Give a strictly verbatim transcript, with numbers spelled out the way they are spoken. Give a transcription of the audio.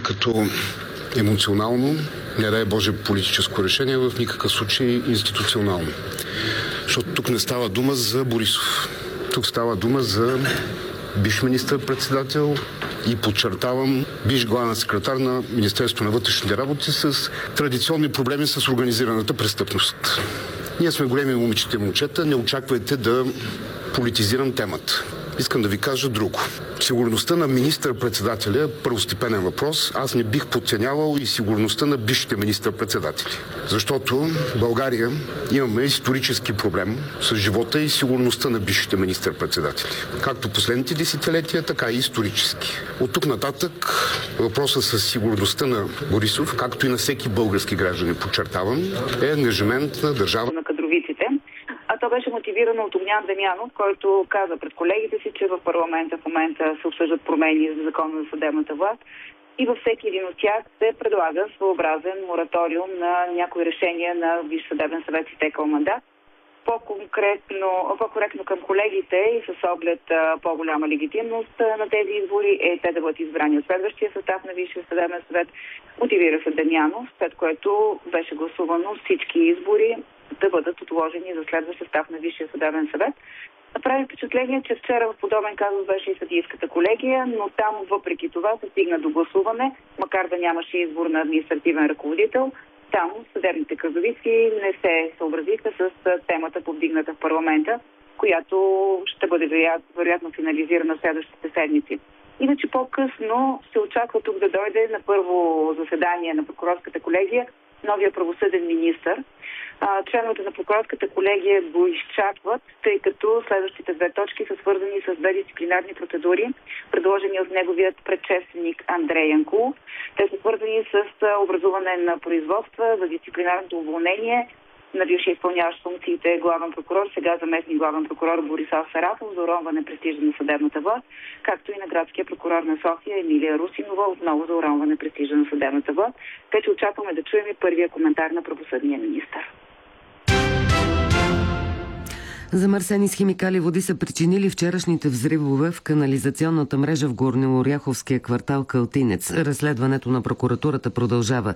като емоционално, не дай Боже политическо решение, в никакъв случай институционално. Защото тук не става дума за Борисов. Тук става дума за бивш министър-председател и подчертавам, бивш главен секретар на Министерството на вътрешните работи с традиционни проблеми с организираната престъпност. Ние сме големи момичета и момчета, не очаквайте да политизирам темата. Искам да ви кажа друго. Сигурността на министър-председателя е първостепенен въпрос. Аз не бих подценявал и сигурността на бившите министър-председатели. Защото в България имаме исторически проблем с живота и сигурността на бившите министър-председатели. Както последните десетилетия, така и исторически. От тук нататък въпросът с сигурността на Борисов, както и на всеки български гражданин, подчертавам, е ангажимент на държава. На кадровиците. А то беше мотивирано от Огнян Дамянов, който каза пред колегите си, че в парламента в момента се обсъждат промени за закона за съдебната власт и във всеки един от тях се предлага своеобразен мораториум на някои решения на Висш съдебен съвет с изтекъл мандат. По-конкретно, по-коректно към колегите и с оглед а, по-голяма легитимност а, на тези избори е те да бъдат избрани от следващия състав на Висшия съдебен съвет. Мотивира се Дамянов, след което беше гласувано всички избори да бъдат отложени за следващ състав на Висшия съдебен съвет. Направи впечатление, че вчера в подобен казус беше и съдийската колегия, но там въпреки това се стигна до гласуване, макар да нямаше избор на административен ръководител. Там съдебните кадровици не се съобразиха с темата, повдигната в парламента, която ще бъде вероятно финализирана в следващите седмици. Иначе по-късно се очаква тук да дойде на първо заседание на прокурорската колегия новия правосъден министър. Членовете на прокурорската колегия го изчакват, тъй като следващите две точки са свързани с две дисциплинарни процедури, предложени от неговият предшественик Андрей Янкулов. Те са свързани с образуване на производства за дисциплинарното уволнение на бившия изпълняващ функциите главен прокурор, сега заместник главен прокурор Борислав Сарафов за уронване престижа на съдебната власт, както и на градския прокурор на София Емилия Русинова отново за уронване престижа на съдебната власт. Така че очакваме да чуем и първия коментар на правосъдния министър. Замърсени с химикали води са причинили вчерашните взривове в канализационната мрежа в Горнооряховския квартал Калтинец. Разследването на прокуратурата продължава.